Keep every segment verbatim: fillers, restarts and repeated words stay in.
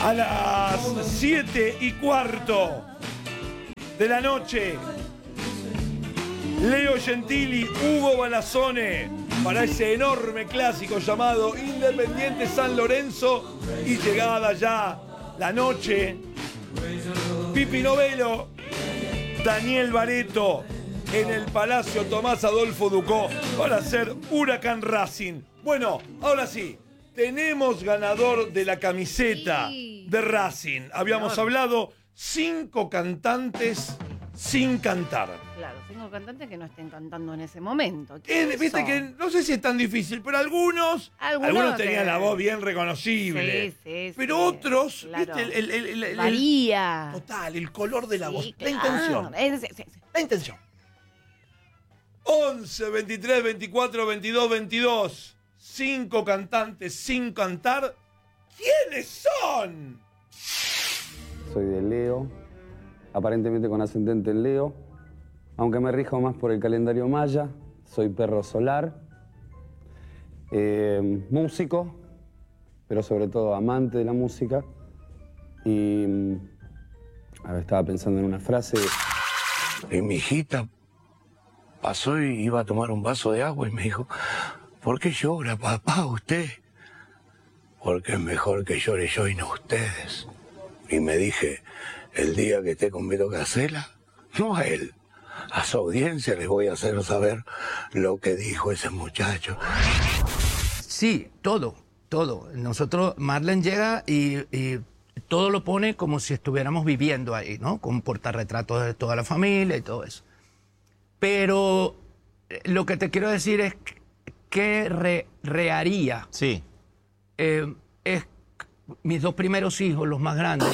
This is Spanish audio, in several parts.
A las siete y cuarto de la noche, Leo Gentili, Hugo Balazzone, para ese enorme clásico llamado Independiente San Lorenzo. Y llegada ya la noche, Pipi Novello, Daniel Baretto en el Palacio Tomás Adolfo Ducó para hacer Huracán Racing. Bueno, ahora sí, tenemos ganador de la camiseta sí. de Racing. Habíamos hablado cinco cantantes sin cantar. Claro, cinco cantantes que no estén cantando en ese momento. Eh, Viste son? que no sé si es tan difícil, pero algunos, algunos, algunos tenían que... la voz bien reconocible. Sí, sí, pero sí, otros, claro. ¿viste? El, el, el, el, Varía. El, total, el color de la sí, voz, claro. la intención. Es, sí, sí. La intención. once, veintitrés, veinticuatro, veintidós, veintidós. Cinco cantantes sin cantar. ¿Quiénes son? Soy de Leo, aparentemente con ascendente en Leo, aunque me rijo más por el calendario maya. Soy perro solar, eh, músico, pero sobre todo amante de la música. Y a ver, estaba pensando en una frase. Y mi hijita pasó y iba a tomar un vaso de agua y me dijo: ¿por qué llora, papá, usted? Porque es mejor que llore yo y no ustedes. Y me dije, el día que esté con Beto Casella, no a él, a su audiencia les voy a hacer saber lo que dijo ese muchacho. Sí, todo, todo. Nosotros, Marlene llega y, y todo lo pone como si estuviéramos viviendo ahí, ¿no? Con portarretratos de toda la familia y todo eso. Pero lo que te quiero decir es que re, reharía. Sí. Eh, es mis dos primeros hijos, los más grandes.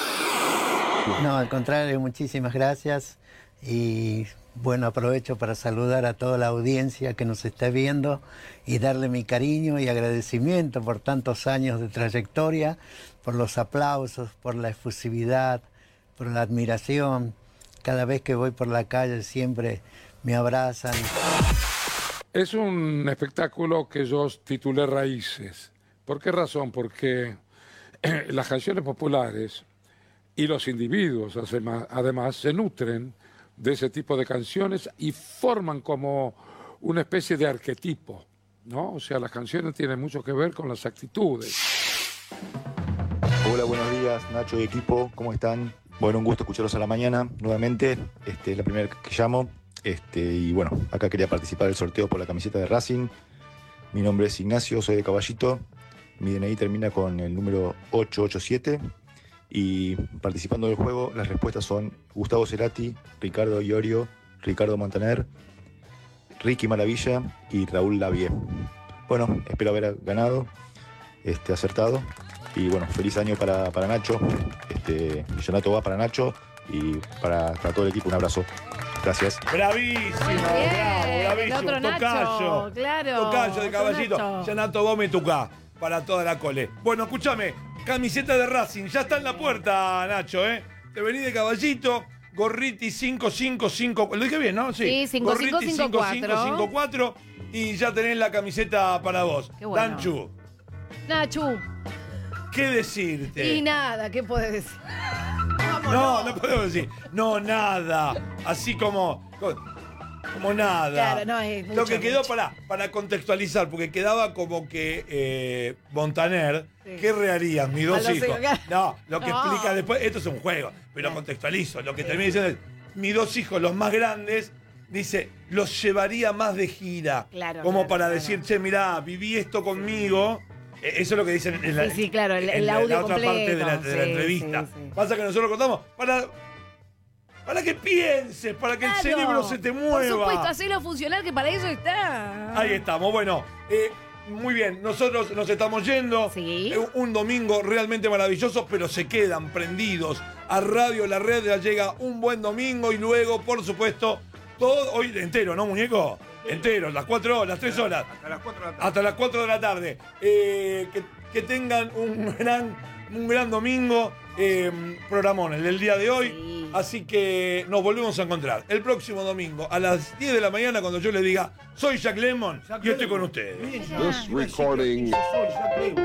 No, al contrario, muchísimas gracias. Y bueno, aprovecho para saludar a toda la audiencia que nos está viendo y darle mi cariño y agradecimiento por tantos años de trayectoria, por los aplausos, por la efusividad, por la admiración. Cada vez que voy por la calle siempre me abrazan. Es un espectáculo que yo titulé Raíces. ¿Por qué razón? Porque las canciones populares y los individuos además se nutren de ese tipo de canciones y forman como una especie de arquetipo, ¿no? O sea, las canciones tienen mucho que ver con las actitudes. Hola, buenos días, Nacho y equipo, ¿cómo están? Bueno, un gusto escucharlos a la mañana nuevamente. Este, es la primera que llamo. Este, y bueno, acá quería participar del sorteo por la camiseta de Racing. Mi nombre es Ignacio, soy de Caballito. Mi D N I termina con el número ocho ocho siete. Y participando del juego, las respuestas son Gustavo Cerati, Ricardo Iorio, Ricardo Montaner, Ricky Maravilla y Raúl Lavie. Bueno, espero haber ganado, este, acertado. Y bueno, feliz año para, para Nacho. Este, Millonato va para Nacho y para, para todo el equipo. Un abrazo. Gracias. Bravísimo, bravo, bravísimo. Otro Tocayo. Nacho, claro. Tocayo de Caballito. Yanato Gómez Tucá. Para toda la cole. Bueno, escúchame. Camiseta de Racing. Ya está en la puerta, Nacho, ¿eh? Te venís de Caballito. Gorriti cinco cinco cinco. Lo dije bien, ¿no? Sí. Sí, cinco cinco cinco cuatro. Y ya tenés la camiseta para vos. Qué bueno. Danchu. Nachu. ¿Qué decirte? Y nada, ¿qué podés decir? No, no podemos decir. No, nada. Así como. Como nada. Claro, no, es mucho, Lo que quedó mucho. para, para contextualizar, porque quedaba como que eh, Montaner, sí. ¿Qué reharían mis dos hijos? Hijos? No, lo que no. explica después, esto es un juego, pero contextualizo. Lo que sí. termina diciendo es, mis dos hijos, los más grandes, dice, los llevaría más de gira. Claro, como claro, para claro. decir, che, mirá, viví esto conmigo. Eso es lo que dicen en la, sí, sí, claro, el, en el la, audio la otra completo. parte de la, de la sí, entrevista. Sí, sí. Pasa que nosotros contamos para... Para que pienses, para que claro, el cerebro se te mueva. Por supuesto, hacelo funcionar, que para eso está. Ahí estamos, bueno. Eh, muy bien, nosotros nos estamos yendo. Sí. Eh, un domingo realmente maravilloso, pero se quedan prendidos a Radio La Red. Ya llega un buen domingo y luego, por supuesto, todo hoy entero, ¿no, muñeco? Entero, las cuatro horas, las tres horas. Hasta las cuatro de la tarde. Hasta las cuatro de la tarde. Eh, que, que tengan un gran, un gran domingo. Eh, programón el del día de hoy. Sí. Así que nos volvemos a encontrar el próximo domingo a las diez de la mañana cuando yo les diga soy Jack Lemmon Jack y estoy con ustedes. This recording